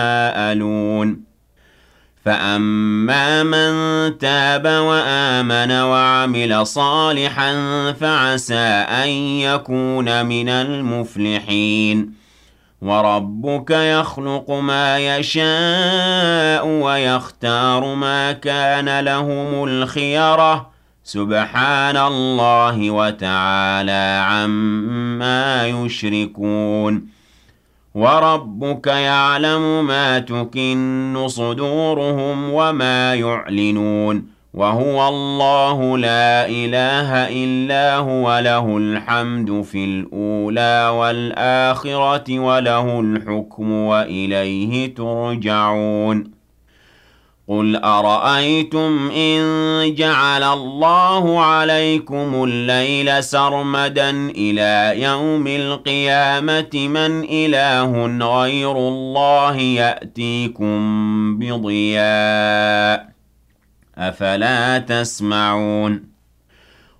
يتساءلون فأما من تاب وآمن وعمل صالحا فعسى أن يكون من المفلحين وربك يخلق ما يشاء ويختار ما كان لهم الخيرة سبحان الله وتعالى عما يشركون وربك يعلم ما تكن صدورهم وما يعلنون وهو الله لا إله إلا هو له الحمد في الأولى والآخرة وله الحكم وإليه ترجعون قل أرأيتم إن جعل الله عليكم الليل سرمدا إلى يوم القيامة من إله غير الله يأتيكم بضياء أفلا تسمعون